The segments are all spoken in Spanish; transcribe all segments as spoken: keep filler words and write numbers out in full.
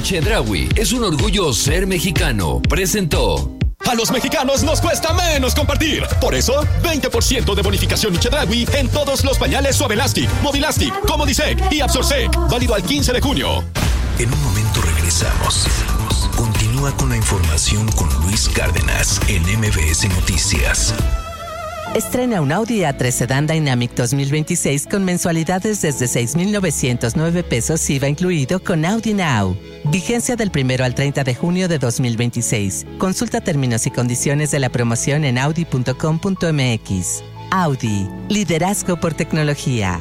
Chedraui es un orgullo ser mexicano. Presentó. A los mexicanos nos cuesta menos compartir. Por eso, veinte por ciento de bonificación Chedraui en todos los pañales Suavelastic, Movilastic, Comodisec y Absorsec. Válido al quince de junio. En un momento regresamos. Continúa con la información con Luis Cárdenas en M B S Noticias. Estrena un Audi A tres Sedan Dynamic dos mil veintiséis con mensualidades desde seis mil novecientos nueve pesos I V A incluido con Audi Now. Vigencia del primero al treinta de junio de dos mil veintiséis. Consulta términos y condiciones de la promoción en audi punto com punto m x. Audi, liderazgo por tecnología.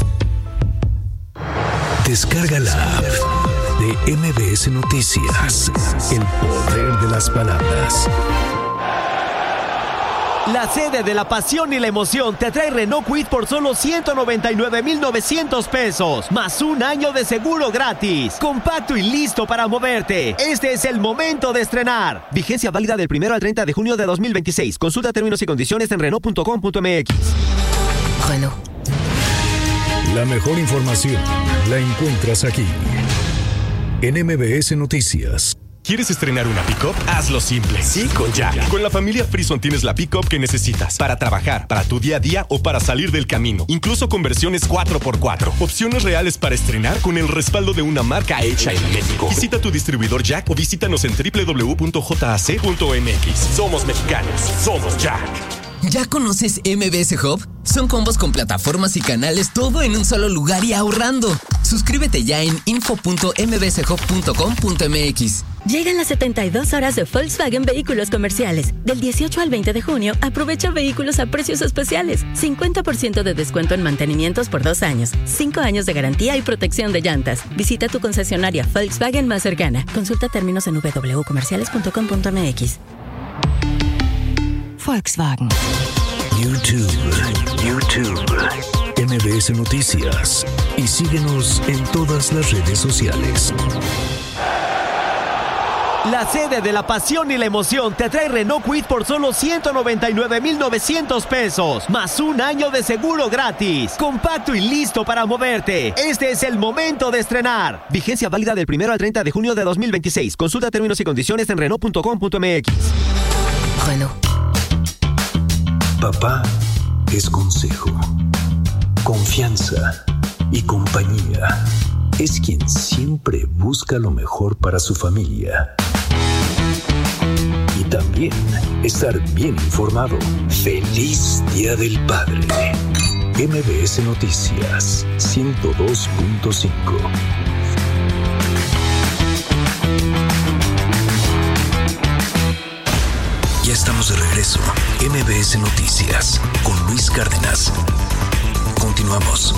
Descarga la app de M B S Noticias. El poder de las palabras. La sede de la pasión y la emoción te trae Renault Kwid por solo ciento noventa y nueve mil novecientos pesos, más un año de seguro gratis. Compacto y listo para moverte. Este es el momento de estrenar. Vigencia válida del primero al treinta de junio de dos mil veintiséis. Consulta términos y condiciones en renault punto com punto m x. Renault. La mejor información la encuentras aquí, en M B S Noticias. ¿Quieres estrenar una pick-up? Hazlo simple. Sí, con Jack. Con la familia Frison tienes la pick-up que necesitas para trabajar, para tu día a día o para salir del camino. Incluso con versiones cuatro por cuatro. Opciones reales para estrenar con el respaldo de una marca hecha en México. Visita tu distribuidor Jack o visítanos en doble u doble u doble u punto jac punto m x. Somos mexicanos. Somos Jack. ¿Ya conoces M B S Hub? Son combos con plataformas y canales, todo en un solo lugar y ahorrando. Suscríbete ya en info punto m b s hub punto com punto m x. Llegan las setenta y dos horas de Volkswagen Vehículos Comerciales. Del dieciocho al veinte de junio, aprovecha vehículos a precios especiales. cincuenta por ciento de descuento en mantenimientos por dos años. cinco años de garantía y protección de llantas. Visita tu concesionaria Volkswagen más cercana. Consulta términos en w w w punto comerciales punto com punto m x. Volkswagen. YouTube, YouTube, M B S Noticias y síguenos en todas las redes sociales. La sede de la pasión y la emoción te trae Renault Kwid por solo ciento noventa y nueve mil novecientos pesos, más un año de seguro gratis. Compacto y listo para moverte. Este es el momento de estrenar. Vigencia válida del primero al treinta de junio de dos mil veintiséis. Consulta términos y condiciones en renault punto com punto m x. Renault. Papá es consejo, confianza y compañía. Es quien siempre busca lo mejor para su familia. Y también estar bien informado. ¡Feliz Día del Padre! M B S Noticias ciento dos punto cinco. Ya estamos de regreso. M B S Noticias con Luis Cárdenas. Continuamos.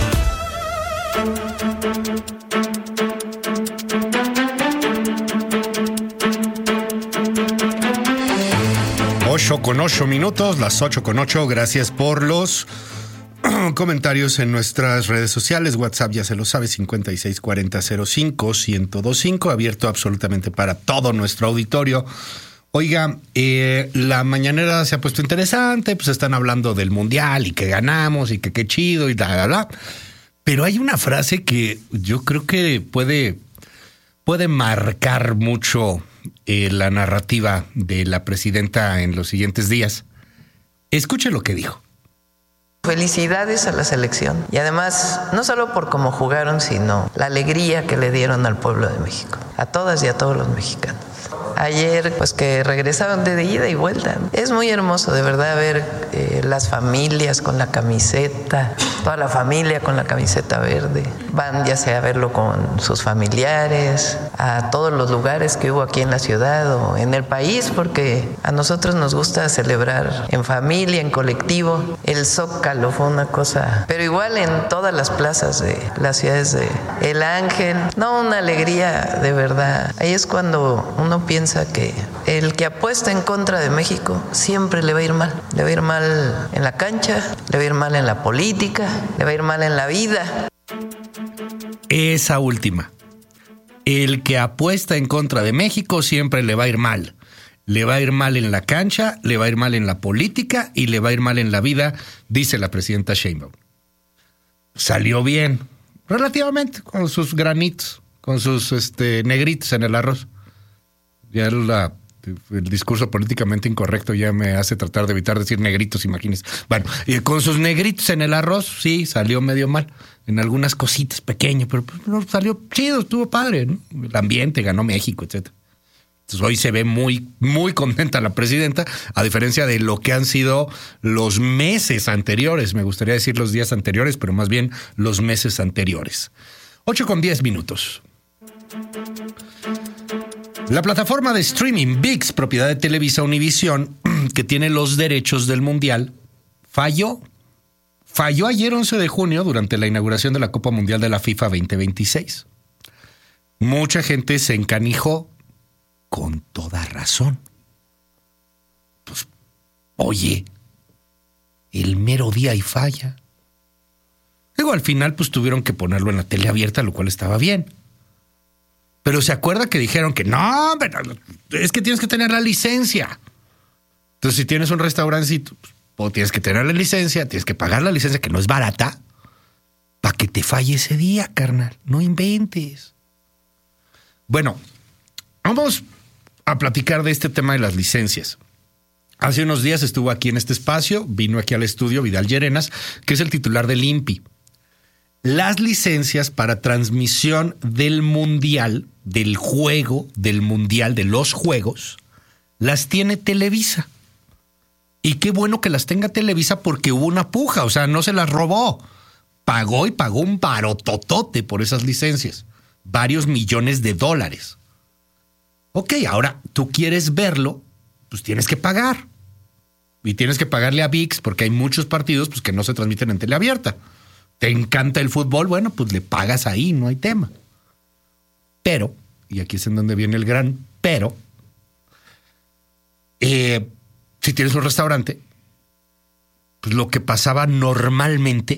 Ocho con ocho minutos, las ocho con ocho. Gracias por los comentarios en nuestras redes sociales. WhatsApp, ya se lo sabe, cincuenta y seis cuarenta cero cinco ciento veinticinco, abierto absolutamente para todo nuestro auditorio. Oiga, eh, la mañanera se ha puesto interesante, pues están hablando del mundial y que ganamos y que qué chido y bla, bla, bla. Pero hay una frase que yo creo que puede, puede marcar mucho eh, la narrativa de la presidenta en los siguientes días. Escuche lo que dijo. Felicidades a la selección. Y además, no solo por cómo jugaron, sino la alegría que le dieron al pueblo de México. A todas y a todos los mexicanos. Ayer, pues que regresaron de ida y vuelta. Es muy hermoso, de verdad, ver eh, las familias con la camiseta, toda la familia con la camiseta verde. Van ya sea a verlo con sus familiares, a todos los lugares que hubo aquí en la ciudad o en el país, porque a nosotros nos gusta celebrar en familia, en colectivo. El Zócalo fue una cosa, pero igual en todas las plazas de las ciudades de El Ángel. No, una alegría de verdad. Ahí es cuando uno piensa que el que apuesta en contra de México siempre le va a ir mal. Le va a ir mal en la cancha, le va a ir mal en la política, le va a ir mal en la vida. Esa última. El que apuesta en contra de México siempre le va a ir mal. Le va a ir mal en la cancha, le va a ir mal en la política y le va a ir mal en la vida, dice la presidenta Sheinbaum. Salió bien, relativamente, con sus granitos. con sus este, negritos en el arroz. Ya la, el discurso políticamente incorrecto ya me hace tratar de evitar decir negritos, imagínense. Bueno, y con sus negritos en el arroz, sí, salió medio mal. En algunas cositas pequeñas, pero pues, no, salió chido, estuvo padre, ¿no? El ambiente, ganó México, etcétera. Entonces hoy se ve muy, muy contenta la presidenta, a diferencia de lo que han sido los meses anteriores. Me gustaría decir los días anteriores, pero más bien los meses anteriores. ocho con diez minutos. La plataforma de streaming ViX, propiedad de Televisa Univisión, que tiene los derechos del Mundial, falló. Falló ayer once de junio durante la inauguración de la Copa Mundial de la FIFA veinte veintiséis. Mucha gente se encanijó con toda razón. Pues, oye, el mero día y falla. Luego al final pues tuvieron que ponerlo en la tele abierta, lo cual estaba bien. Pero se acuerda que dijeron que no, pero es que tienes que tener la licencia. Entonces si tienes un restaurancito, pues, tienes que tener la licencia, tienes que pagar la licencia, que no es barata, para que te falle ese día, carnal. No inventes. Bueno, vamos a platicar de este tema de las licencias. Hace unos días estuvo aquí en este espacio, vino aquí al estudio Vidal Llerenas, que es el titular del I N P I. Las licencias para transmisión del mundial, del juego, del mundial, de los juegos, las tiene Televisa. Y qué bueno que las tenga Televisa porque hubo una puja, o sea, no se las robó. Pagó y pagó un barototote por esas licencias. Varios millones de dólares. Ok, ahora tú quieres verlo, pues tienes que pagar. Y tienes que pagarle a ViX porque hay muchos partidos pues, que no se transmiten en tele abierta. ¿Te encanta el fútbol? Bueno, pues le pagas ahí, no hay tema. Pero, y aquí es en donde viene el gran pero, eh, si tienes un restaurante, pues lo que pasaba normalmente,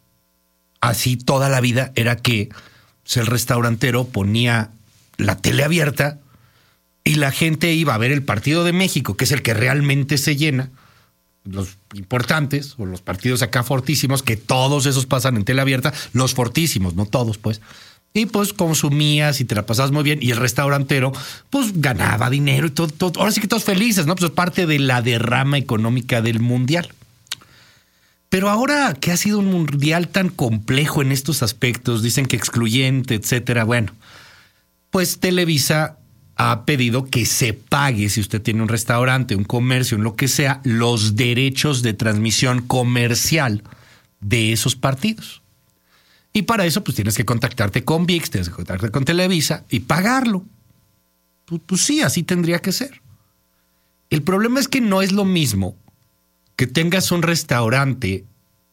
así toda la vida, era que pues, el restaurantero ponía la tele abierta y la gente iba a ver el partido de México, que es el que realmente se llena, los importantes, o los partidos acá fortísimos, que todos esos pasan en tele abierta, los fortísimos, no todos, pues. Y pues consumías y te la pasabas muy bien, y el restaurantero, pues ganaba dinero y todo, todo. Ahora sí que todos felices, ¿no? Pues es parte de la derrama económica del mundial. Pero ahora que ha sido un mundial tan complejo en estos aspectos, dicen que excluyente, etcétera, bueno, pues Televisa ha pedido que se pague, si usted tiene un restaurante, un comercio, en lo que sea, los derechos de transmisión comercial de esos partidos. Y para eso, pues tienes que contactarte con ViX, tienes que contactarte con Televisa y pagarlo. Pues, pues sí, así tendría que ser. El problema es que no es lo mismo que tengas un restaurante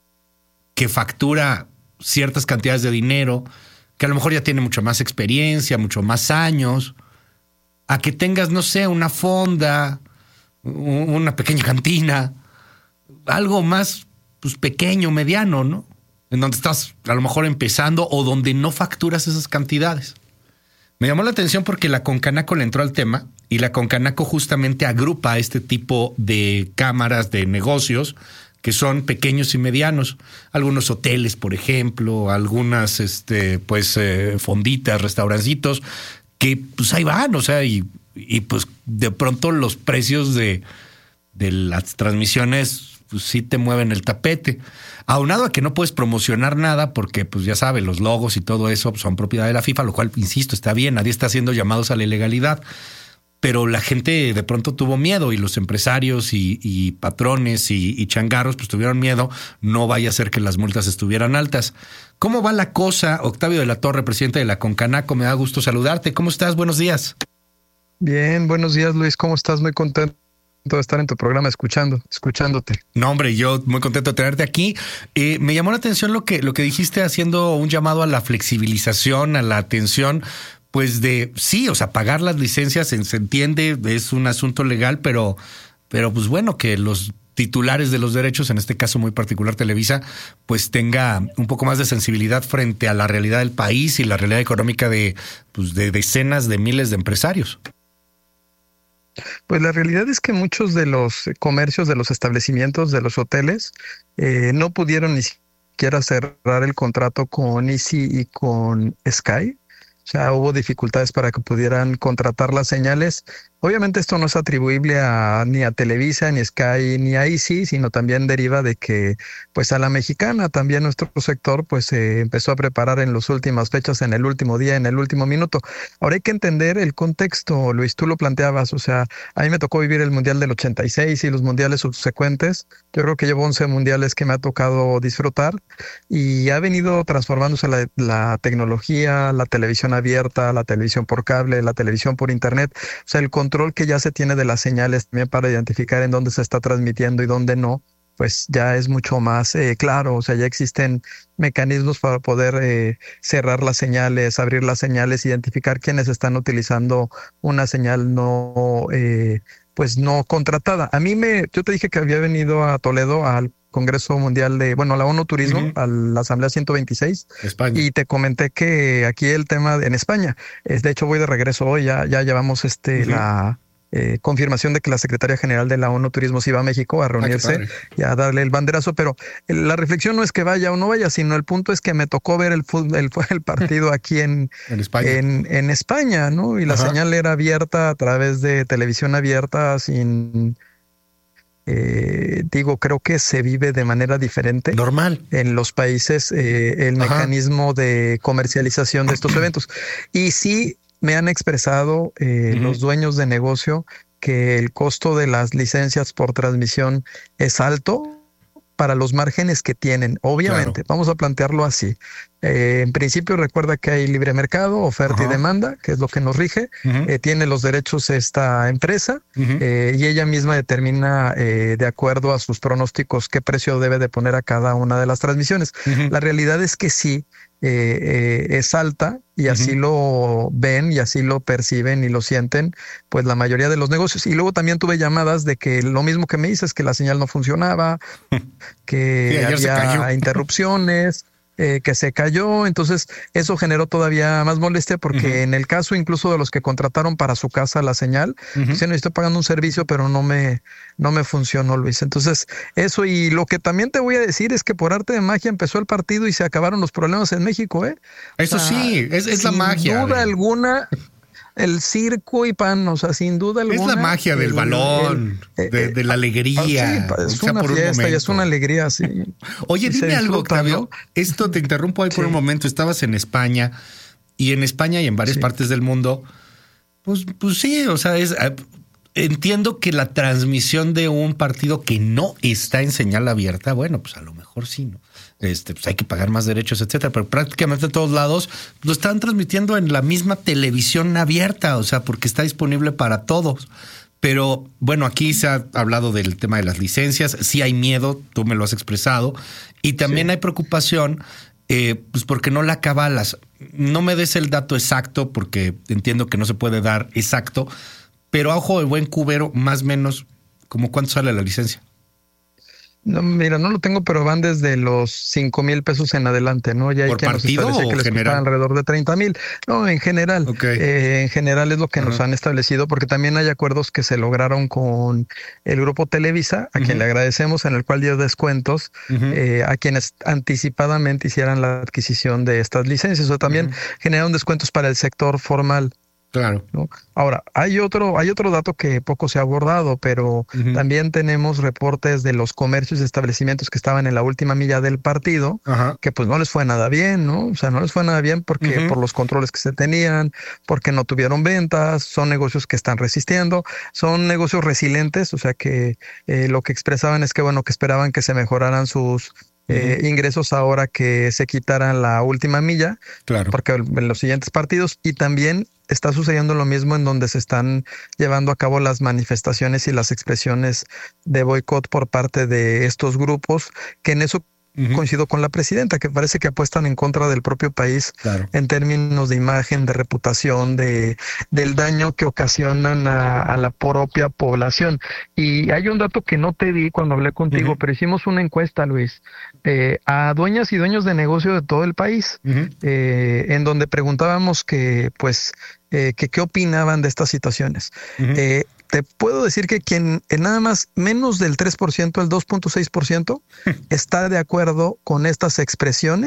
que factura ciertas cantidades de dinero, que a lo mejor ya tiene mucho más experiencia, mucho más años, a que tengas, no sé, una fonda, una pequeña cantina, algo más pues, pequeño, mediano, ¿no? En donde estás a lo mejor empezando o donde no facturas esas cantidades. Me llamó la atención porque la Concanaco le entró al tema y la Concanaco justamente agrupa este tipo de cámaras de negocios que son pequeños y medianos. Algunos hoteles, por ejemplo, algunas este, pues, eh, fonditas, restaurancitos, que pues ahí van, o sea, y, y pues de pronto los precios de, de las transmisiones pues sí te mueven el tapete. Aunado a que no puedes promocionar nada porque pues ya sabes, los logos y todo eso son propiedad de la FIFA, lo cual, insisto, está bien, nadie está haciendo llamados a la ilegalidad. Pero la gente de pronto tuvo miedo y los empresarios y, y patrones y, y changarros pues tuvieron miedo, no vaya a ser que las multas estuvieran altas. ¿Cómo va la cosa? Octavio de la Torre, presidente de la Concanaco, me da gusto saludarte. ¿Cómo estás? Buenos días. Bien, buenos días, Luis. ¿Cómo estás? Muy contento de estar en tu programa escuchando, escuchándote. No, hombre, yo muy contento de tenerte aquí. Eh, me llamó la atención lo que, lo que dijiste haciendo un llamado a la flexibilización, a la atención, pues de, sí, o sea, pagar las licencias se, se entiende, es un asunto legal, pero, pero pues bueno, que los titulares de los derechos, en este caso muy particular Televisa, pues tenga un poco más de sensibilidad frente a la realidad del país y la realidad económica de, pues, de decenas de miles de empresarios. Pues la realidad es que muchos de los comercios, de los establecimientos, de los hoteles, eh, no pudieron ni siquiera cerrar el contrato con Easy y con Sky. O sea, hubo dificultades para que pudieran contratar las señales. Obviamente esto no es atribuible a, ni a Televisa, ni a Sky, ni a Easy, sino también deriva de que pues a la mexicana también nuestro sector pues se eh, empezó a preparar en las últimas fechas, en el último día, en el último minuto. Ahora hay que entender el contexto, Luis, tú lo planteabas, o sea, a mí me tocó vivir el Mundial del ochenta y seis y los mundiales subsecuentes. Yo creo que llevo once mundiales que me ha tocado disfrutar y ha venido transformándose la, la tecnología, la televisión abierta, la televisión por cable, la televisión por internet, o sea, el control que ya se tiene de las señales también para identificar en dónde se está transmitiendo y dónde no, pues ya es mucho más eh, claro. O sea, ya existen mecanismos para poder eh, cerrar las señales, abrir las señales, identificar quiénes están utilizando una señal no, eh, pues no contratada. A mí me, yo te dije que había venido a Toledo al Congreso Mundial de, bueno, a la ONU Turismo, uh-huh. a la Asamblea ciento veintiséis, España. Y te comenté que aquí el tema en España, es, de hecho voy de regreso hoy, ya, ya llevamos este, uh-huh. la eh, confirmación de que la Secretaria General de la ONU Turismo se iba a México a reunirse ah, y a darle el banderazo, pero la reflexión no es que vaya o no vaya, sino el punto es que me tocó ver el fútbol, el, el partido aquí en, en, España. En, en España, ¿no? Y la uh-huh. señal era abierta a través de televisión abierta, sin... Eh, digo, creo que se vive de manera diferente. Normal. En los países eh, el Ajá. mecanismo de comercialización de estos eventos. Y sí me han expresado eh, uh-huh. los dueños de negocio que el costo de las licencias por transmisión es alto para los márgenes que tienen. Obviamente, claro. vamos a plantearlo así. Eh, en principio, recuerda que hay libre mercado, oferta uh-huh. y demanda, que es lo que nos rige. Uh-huh. Eh, tiene los derechos esta empresa uh-huh. eh, y ella misma determina eh, de acuerdo a sus pronósticos qué precio debe de poner a cada una de las transmisiones. Uh-huh. La realidad es que sí, eh, eh, es alta y así uh-huh. lo ven y así lo perciben y lo sienten pues la mayoría de los negocios. Y luego también tuve llamadas de que lo mismo que me dices, que la señal no funcionaba, que sí, había interrupciones, eh, que se cayó. Entonces eso generó todavía más molestia porque uh-huh. en el caso incluso de los que contrataron para su casa la señal, uh-huh. dicen, no, estoy pagando un servicio pero no me, no me funcionó, Luis. Entonces eso, y lo que también te voy a decir es que por arte de magia empezó el partido y se acabaron los problemas en México, ¿eh? Eso o sea, sí, es, es la magia. Sin duda de... alguna... El circo y pan, o sea, sin duda alguna. Es la magia del el, balón, el, de, de la alegría. Sí, es una fiesta un y es una alegría, sí. Oye, dime algo, Octavio. Esto te interrumpo ahí sí. por un momento. Estabas en España y en España y en varias sí. partes del mundo, pues, pues sí, o sea, es... Entiendo que la transmisión de un partido que no está en señal abierta, bueno, pues a lo mejor sí, ¿no? Este, pues hay que pagar más derechos, etcétera, pero prácticamente en todos lados lo están transmitiendo en la misma televisión abierta, o sea, porque está disponible para todos. Pero bueno, aquí se ha hablado del tema de las licencias, sí hay miedo, tú me lo has expresado, y también sí. hay preocupación, eh, pues porque no la cabalas. No me des el dato exacto, porque entiendo que no se puede dar exacto, pero a ojo de buen cubero, más o menos, ¿como cuánto sale la licencia? No, mira, no lo tengo, pero van desde los cinco mil pesos en adelante, ¿no? Ya hay ¿Por que partido nos o que les general? Alrededor de treinta mil. No, en general. Okay. Eh, en general es lo que uh-huh. nos han establecido, porque también hay acuerdos que se lograron con el grupo Televisa, a uh-huh. quien le agradecemos, en el cual dio descuentos uh-huh. eh, a quienes anticipadamente hicieran la adquisición de estas licencias. O también uh-huh. generaron descuentos para el sector formal. Claro. ¿No? Ahora, hay otro, hay otro dato que poco se ha abordado, pero uh-huh. también tenemos reportes de los comercios y establecimientos que estaban en la última milla del partido, uh-huh. que pues no les fue nada bien, ¿no? O sea, no les fue nada bien porque uh-huh. por los controles que se tenían, porque no tuvieron ventas, son negocios que están resistiendo, son negocios resilientes, o sea que eh, lo que expresaban es que, bueno, que esperaban que se mejoraran sus Eh, uh-huh. ingresos ahora que se quitaran la última milla, claro. porque en los siguientes partidos, y también está sucediendo lo mismo en donde se están llevando a cabo las manifestaciones y las expresiones de boicot por parte de estos grupos, que en eso Uh-huh. coincido con la presidenta, que parece que apuestan en contra del propio país, claro. en términos de imagen, de reputación, de del daño que ocasionan a, a la propia población. Y hay un dato que no te di cuando hablé contigo, uh-huh. pero hicimos una encuesta, Luis, eh, a dueñas y dueños de negocio de todo el país, uh-huh. eh, en donde preguntábamos que, pues, eh, que qué opinaban de estas situaciones. Uh-huh. Eh, Te puedo decir que quien en nada más menos del tres por ciento, el dos punto seis por ciento, está de acuerdo con estas expresiones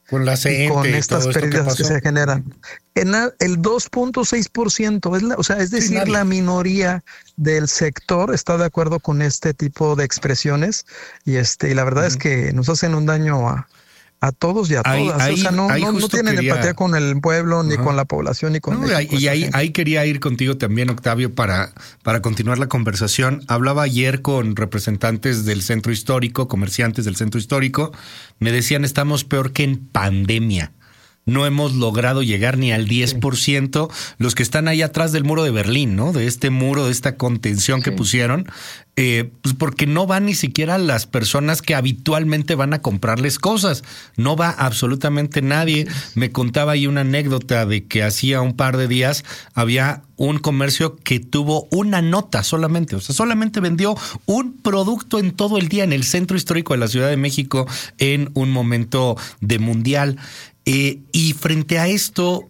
con la y con gente y estas todo esto pérdidas que que, pasó. se generan. En la- el dos punto seis por ciento, es la, o sea, es decir, nadie. la minoría del sector está de acuerdo con este tipo de expresiones y este y la verdad es que nos hacen un daño a a todos y a Ahí- todas. ahí- o sea, no, ahí no, no justo tienen quería- empatía con el pueblo, ni Ajá. con la población, ni con No, México, y esta ahí, gente. ahí quería ir contigo también, Octavio, para, para continuar la conversación. Hablaba ayer con representantes del centro histórico, comerciantes del centro histórico. Me decían, estamos peor que en pandemia. No hemos logrado llegar ni al diez por ciento. Los que están ahí atrás del muro de Berlín, ¿no? De este muro, de esta contención que Sí. pusieron, eh, pues porque no van ni siquiera las personas que habitualmente van a comprarles cosas. No va absolutamente nadie. Me contaba ahí una anécdota de que hacía un par de días había un comercio que tuvo una nota solamente, o sea, solamente vendió un producto en todo el día en el centro histórico de la Ciudad de México en un momento de mundial. Eh, y frente a esto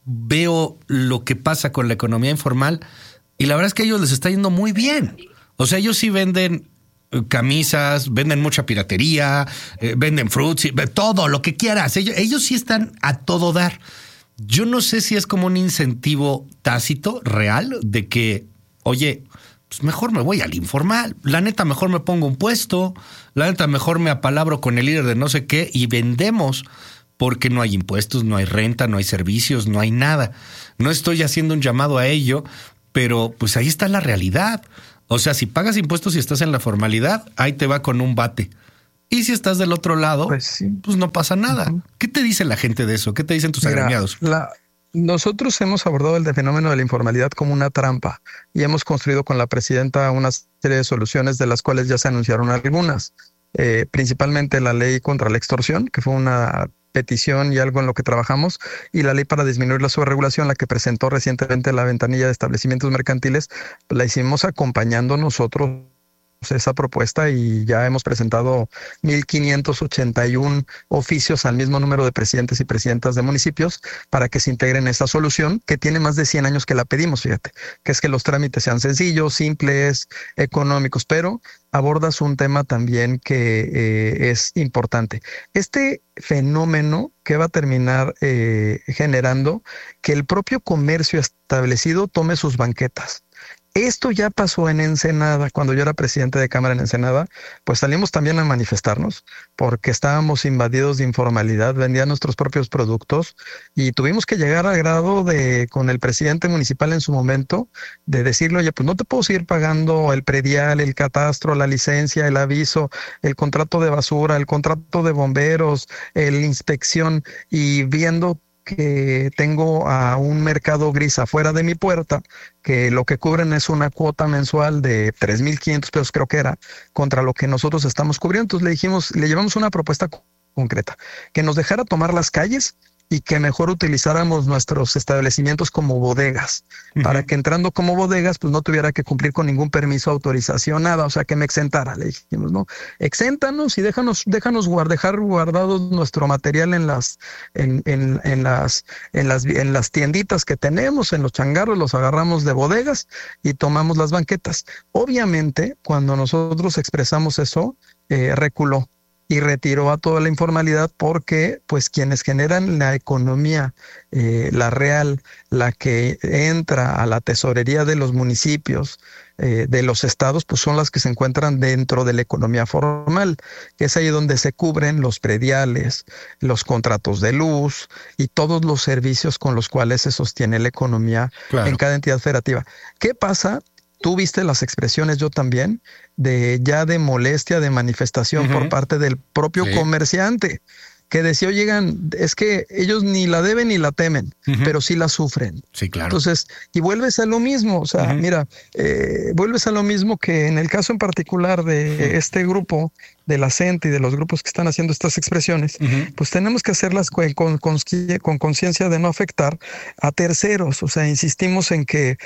veo lo que pasa con la economía informal y la verdad es que a ellos les está yendo muy bien. O sea, ellos sí venden eh, camisas, venden mucha piratería, eh, venden fruits, todo lo que quieras. Ellos, ellos sí están a todo dar. Yo no sé si es como un incentivo tácito, real, de que, oye, pues mejor me voy al informal. La neta, mejor me pongo un puesto. La neta, mejor me apalabro con el líder de no sé qué y vendemos. Porque no hay impuestos, no hay renta, no hay servicios, no hay nada. No estoy haciendo un llamado a ello, pero pues ahí está la realidad. O sea, si pagas impuestos y estás en la formalidad, ahí te va con un bate. Y si estás del otro lado, Pues sí. pues no pasa nada. Ujú. ¿Qué te dice la gente de eso? ¿Qué te dicen tus Mira, agremiados? la- nosotros hemos abordado el fenómeno de la informalidad como una trampa y hemos construido con la presidenta una serie de soluciones de las cuales ya se anunciaron algunas, eh, principalmente la ley contra la extorsión, que fue una petición y algo en lo que trabajamos, y la ley para disminuir la sobreregulación, la que presentó recientemente la ventanilla de establecimientos mercantiles, la hicimos acompañando nosotros esa propuesta y ya hemos presentado mil quinientos ochenta y uno oficios al mismo número de presidentes y presidentas de municipios para que se integren esta solución que tiene más de cien años que la pedimos, fíjate, que es que los trámites sean sencillos, simples, económicos, pero abordas un tema también que eh, es importante. Este fenómeno que va a terminar eh, generando que el propio comercio establecido tome sus banquetas. Esto ya pasó en Ensenada, cuando yo era presidente de Cámara en Ensenada, pues salimos también a manifestarnos porque estábamos invadidos de informalidad, vendían nuestros propios productos y tuvimos que llegar al grado de, con el presidente municipal en su momento, de decirle, oye, pues no te puedo seguir pagando el predial, el catastro, la licencia, el aviso, el contrato de basura, el contrato de bomberos, la inspección y viendo que tengo a un mercado gris afuera de mi puerta, que lo que cubren es una cuota mensual de tres mil quinientos pesos, creo que era, contra lo que nosotros estamos cubriendo. Entonces le dijimos, le llevamos una propuesta concreta, que nos dejara tomar las calles y que mejor utilizáramos nuestros establecimientos como bodegas, uh-huh. para que entrando como bodegas, pues no tuviera que cumplir con ningún permiso, autorización, nada, o sea, que me exentara. Le dijimos, no, exéntanos y déjanos, déjanos guard, dejar guardados nuestro material en las, en, en, en las, en las, en las tienditas que tenemos, en los changarros, los agarramos de bodegas y tomamos las banquetas. Obviamente, cuando nosotros expresamos eso, eh, reculó y retiró a toda la informalidad porque pues quienes generan la economía, eh, la real, la que entra a la tesorería de los municipios, eh, de los estados, pues son las que se encuentran dentro de la economía formal, que es ahí donde se cubren los prediales, los contratos de luz y todos los servicios con los cuales se sostiene la economía, claro, en cada entidad federativa. ¿Qué pasa? Tú viste las expresiones, yo también, de ya de molestia, de manifestación, uh-huh, por parte del propio sí. comerciante, que decía, oigan, es que ellos ni la deben ni la temen, uh-huh, pero sí la sufren. Sí, claro. Entonces, y vuelves a lo mismo, o sea, uh-huh, mira, eh, vuelves a lo mismo que en el caso en particular de uh-huh. este grupo, de la C E N T E y de los grupos que están haciendo estas expresiones, uh-huh, pues tenemos que hacerlas con conciencia con, con de no afectar a terceros, o sea, insistimos en que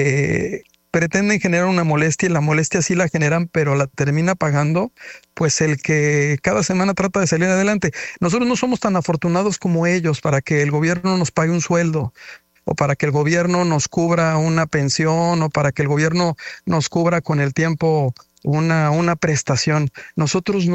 eh, pretenden generar una molestia y la molestia sí la generan, pero la termina pagando pues el que cada semana trata de salir adelante. Nosotros no somos tan afortunados como ellos para que el gobierno nos pague un sueldo o para que el gobierno nos cubra una pensión o para que el gobierno nos cubra con el tiempo una, una prestación. Nosotros no.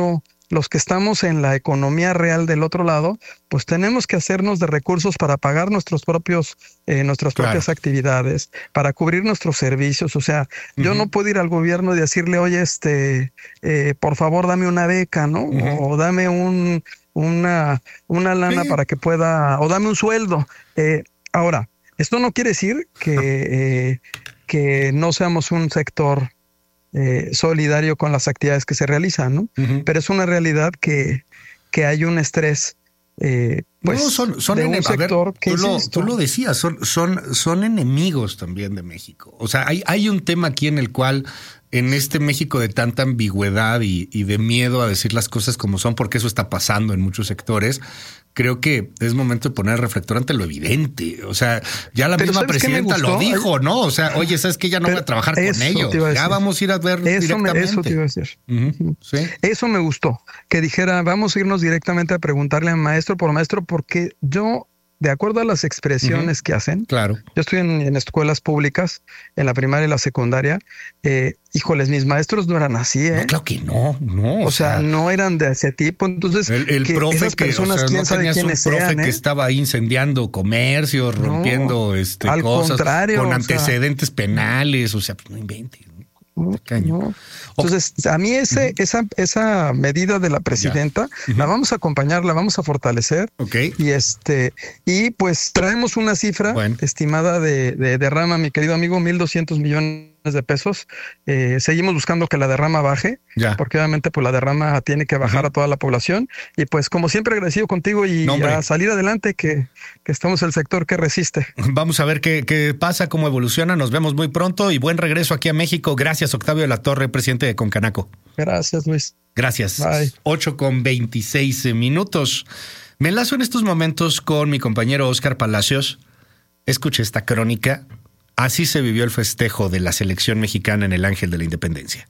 los que estamos en la economía real del otro lado, pues tenemos que hacernos de recursos para pagar nuestros propios, eh, nuestras Claro. propias actividades, para cubrir nuestros servicios. O sea, yo Ujú. no puedo ir al gobierno y decirle, oye, este, eh, por favor, dame una beca, ¿no? Ujú. O dame un, una, una lana Sí. para que pueda, o dame un sueldo. Eh, ahora, esto no quiere decir que, eh, que no seamos un sector eh, solidario con las actividades que se realizan, ¿no? Ujú. Pero es una realidad que, que hay un estrés, eh, pues, no, son, son de un ene- a ver, sector que, tú, lo, insisto, tú lo decías, son, son, son enemigos también de México. O sea, hay, hay un tema aquí en el cual, en este México de tanta ambigüedad y, y de miedo a decir las cosas como son, porque eso está pasando en muchos sectores, creo que es momento de poner el reflector ante lo evidente. O sea, ya la Pero misma ¿sabes qué me presidenta lo gustó? dijo, ¿no? O sea, oye, ¿sabes qué? Ya no voy Pero a trabajar con eso ellos. te iba a Ya decir. vamos a ir a ver Eso me, directamente. eso te iba a decir. Ujú, sí. Eso me gustó, que dijera, vamos a irnos directamente a preguntarle al maestro por maestro, porque yo, de acuerdo a las expresiones que hacen, Claro. yo estoy en, en escuelas públicas, en la primaria y la secundaria, eh, híjoles, mis maestros no eran así, ¿eh? No, claro que no, no. O sea, no eran de ese tipo, entonces El, el que profe esas que, personas, o sea, quién no sabe tenías un quiénes profe sean, que ¿eh? estaba ahí incendiando comercios, No, rompiendo este al cosas contrario, con o sea, antecedentes penales, o sea, pues no inventes. ¿no? No, Está cañón. no. Entonces, a mí ese, esa, esa medida de la presidenta, la vamos a acompañar, la vamos a fortalecer. Ok. Y este, y pues traemos una cifra Bueno. estimada de, de derrama, mi querido amigo, mil doscientos millones de pesos. Eh, seguimos buscando que la derrama baje, Ya. porque obviamente pues la derrama tiene que bajar Ujú. a toda la población. Y pues como siempre agradecido contigo y No, hombre. a salir adelante, que, que estamos el sector que resiste. Vamos a ver qué, qué pasa, cómo evoluciona. Nos vemos muy pronto y buen regreso aquí a México. Gracias, Octavio de la Torre, presidente de Concanaco. Gracias, Luis. Gracias. Bye. ocho con veintiséis minutos. Me enlazo en estos momentos con mi compañero Oscar Palacios. Escuche esta crónica. Así se vivió el festejo de la selección mexicana en el Ángel de la Independencia.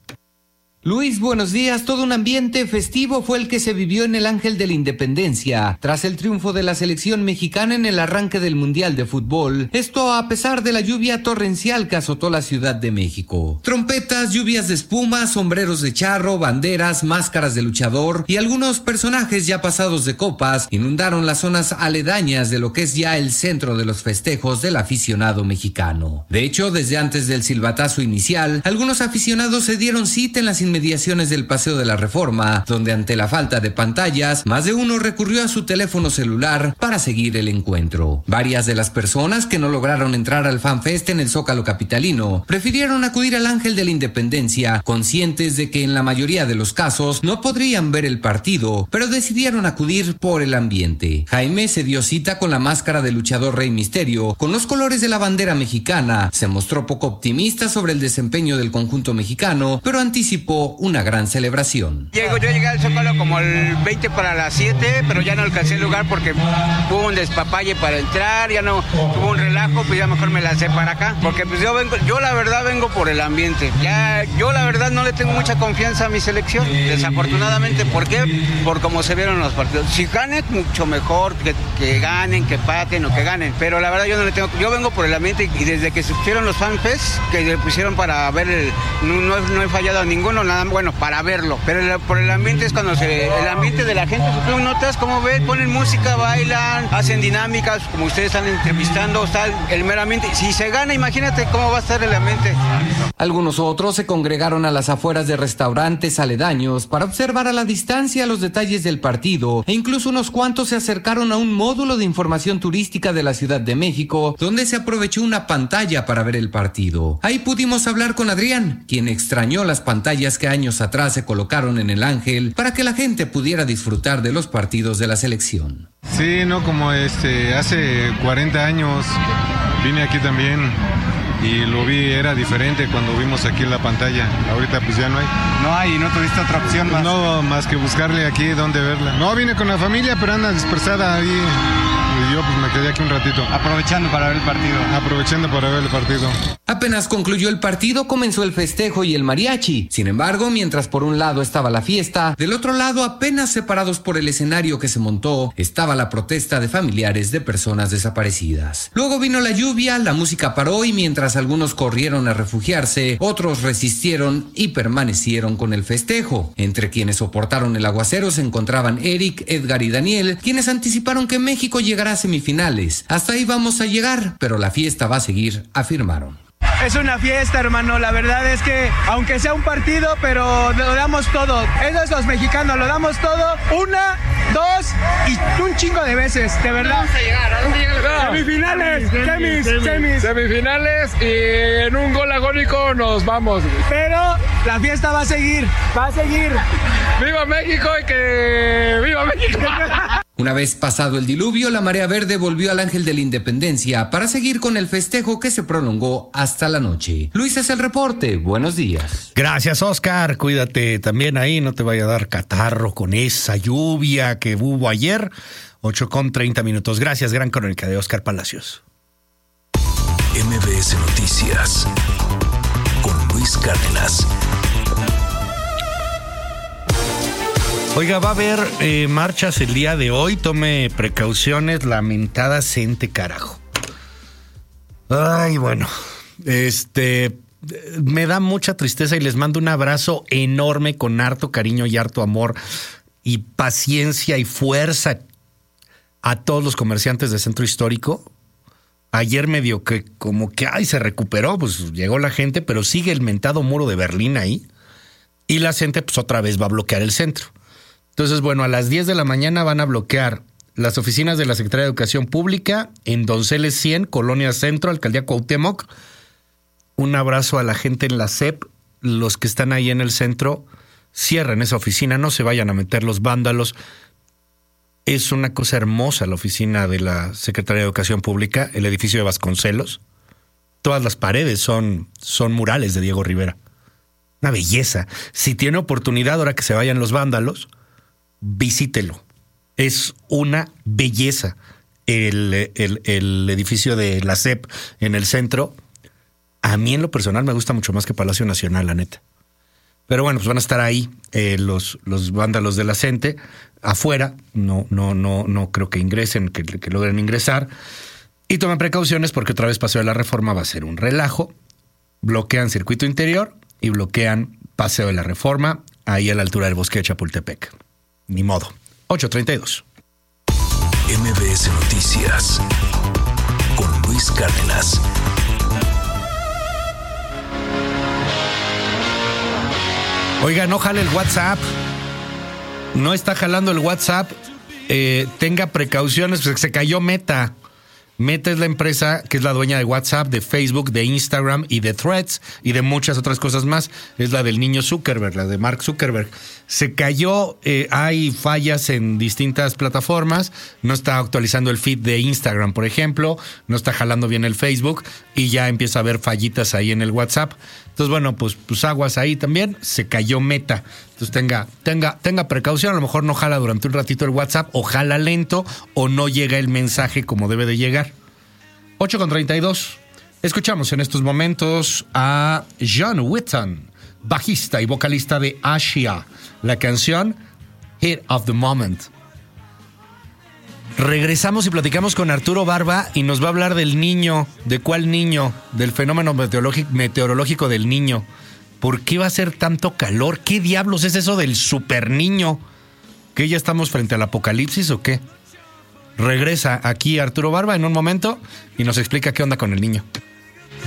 Luis, buenos días. Todo un ambiente festivo fue el que se vivió en el Ángel de la Independencia tras el triunfo de la selección mexicana en el arranque del Mundial de Fútbol. Esto a pesar de la lluvia torrencial que azotó la Ciudad de México. Trompetas, lluvias de espuma, sombreros de charro, banderas, máscaras de luchador y algunos personajes ya pasados de copas inundaron las zonas aledañas de lo que es ya el centro de los festejos del aficionado mexicano. De hecho, desde antes del silbatazo inicial, algunos aficionados se dieron cita en las inmediaciones del Paseo de la Reforma, donde ante la falta de pantallas, más de uno recurrió a su teléfono celular para seguir el encuentro. Varias de las personas que no lograron entrar al FanFest en el Zócalo capitalino prefirieron acudir al Ángel de la Independencia, conscientes de que en la mayoría de los casos no podrían ver el partido, pero decidieron acudir por el ambiente. Jaime se dio cita con la máscara del luchador Rey Misterio, con los colores de la bandera mexicana, se mostró poco optimista sobre el desempeño del conjunto mexicano, pero anticipó una gran celebración. Llego, yo llegué al Zócalo como el veinte para las siete, pero ya no alcancé el lugar porque hubo un despapalle para entrar, ya no hubo un relajo, pues ya mejor me lancé para acá, porque pues yo vengo, yo la verdad vengo por el ambiente. Ya, yo la verdad no le tengo mucha confianza a mi selección, desafortunadamente. ¿Por qué? Por cómo se vieron los partidos. Si ganen, mucho mejor, que, que ganen, que paten o que ganen, pero la verdad yo no le tengo, yo vengo por el ambiente y desde que surgieron los FanFest, que le pusieron para ver el, no, no, no he fallado a ninguno, nada, bueno, para verlo, pero el, por el ambiente es cuando se, el ambiente de la gente, si tú notas cómo ves, ponen música, bailan, hacen dinámicas, como ustedes están entrevistando, está el mero ambiente. Si se gana, imagínate cómo va a estar el ambiente. Algunos otros se congregaron a las afueras de restaurantes aledaños para observar a la distancia los detalles del partido, e incluso unos cuantos se acercaron a un módulo de información turística de la Ciudad de México, donde se aprovechó una pantalla para ver el partido. Ahí pudimos hablar con Adrián, quien extrañó las pantallas que años atrás se colocaron en el Ángel para que la gente pudiera disfrutar de los partidos de la selección. Sí, no, como este, hace cuarenta años vine aquí también y lo vi, era diferente cuando vimos aquí la pantalla. Ahorita pues ya no hay. No hay, ¿no tuviste otra opción más? No, más que buscarle aquí dónde verla. No, vine con la familia, pero anda dispersada ahí y yo pues me quedé aquí un ratito. Aprovechando para ver el partido. Aprovechando para ver el partido. Apenas concluyó el partido, comenzó el festejo y el mariachi. Sin embargo, mientras por un lado estaba la fiesta, del otro lado, apenas separados por el escenario que se montó, estaba la protesta de familiares de personas desaparecidas. Luego vino la lluvia, la música paró y mientras algunos corrieron a refugiarse, otros resistieron y permanecieron con el festejo. Entre quienes soportaron el aguacero se encontraban Eric, Edgar y Daniel, quienes anticiparon que México llegará a semifinales. Hasta ahí vamos a llegar, pero la fiesta va a seguir, afirmaron. Es una fiesta, hermano, la verdad es que aunque sea un partido, pero lo damos todo. Eso es los mexicanos, lo damos todo, una, dos y un chingo de veces, de verdad. Vamos a llegar, ¿a dónde llegan los semifinales? Semis, semis, semis. Semifinales y en un gol agónico nos vamos. Pero la fiesta va a seguir, va a seguir. ¡Viva México y que viva México! Una vez pasado el diluvio, la marea verde volvió al Ángel de la Independencia para seguir con el festejo que se prolongó hasta la noche. Luis es el reporte. Buenos días. Gracias, Oscar. Cuídate también ahí, no te vaya a dar catarro con esa lluvia que hubo ayer. ocho con treinta minutos. Gracias, gran crónica de Oscar Palacios. M B S Noticias con Luis Cárdenas. Oiga, va a haber eh, marchas el día de hoy. Tome precauciones, lamentada gente, carajo. Ay, bueno, este, me da mucha tristeza y les mando un abrazo enorme con harto cariño y harto amor y paciencia y fuerza a todos los comerciantes del centro histórico. Ayer medio que como que, ay, se recuperó, pues llegó la gente, pero sigue el mentado muro de Berlín ahí y la gente pues otra vez va a bloquear el centro. Entonces, bueno, a las diez de la mañana van a bloquear las oficinas de la Secretaría de Educación Pública en Donceles cien, Colonia Centro, Alcaldía Cuauhtémoc. Un abrazo a la gente en la S E P. Los que están ahí en el centro, cierren esa oficina, no se vayan a meter los vándalos. Es una cosa hermosa la oficina de la Secretaría de Educación Pública, el edificio de Vasconcelos. Todas las paredes son, son murales de Diego Rivera. Una belleza. Si tiene oportunidad, ahora que se vayan los vándalos, visítelo. Es una belleza el, el, el edificio de la S E P en el centro. A mí en lo personal me gusta mucho más que Palacio Nacional, la neta. Pero bueno, pues van a estar ahí eh, los, los vándalos de la C E N T E afuera. No, no, no, no creo que ingresen, que, que logren ingresar. Y tomen precauciones porque otra vez Paseo de la Reforma va a ser un relajo. Bloquean circuito interior y bloquean Paseo de la Reforma ahí a la altura del bosque de Chapultepec. Ni modo. ocho treinta y dos. M B S Noticias con Luis Cárdenas. Oiga, no jale el WhatsApp. No está jalando el WhatsApp. Eh, tenga precauciones, pues se cayó Meta. Meta es la empresa que es la dueña de WhatsApp, de Facebook, de Instagram y de Threads y de muchas otras cosas más. Es la del niño Zuckerberg, la de Mark Zuckerberg. Se cayó, eh, hay fallas en distintas plataformas. No está actualizando el feed de Instagram, por ejemplo. No está jalando bien el Facebook y ya empieza a haber fallitas ahí en el WhatsApp. Entonces, bueno, pues, pues aguas ahí también. Se cayó Meta. Entonces tenga, tenga, tenga precaución. A lo mejor no jala durante un ratito el WhatsApp, o jala lento, o no llega el mensaje como debe de llegar. ocho con treinta y dos. Escuchamos en estos momentos a John Wetton, bajista y vocalista de Asia. La canción Hit of the Moment. Regresamos y platicamos con Arturo Barba y nos va a hablar del niño. ¿De cuál niño? Del fenómeno meteorológico, meteorológico del niño. ¿Por qué va a ser tanto calor? ¿Qué diablos es eso del super niño? ¿Que ya estamos frente al apocalipsis o qué? Regresa aquí Arturo Barba en un momento y nos explica qué onda con el niño.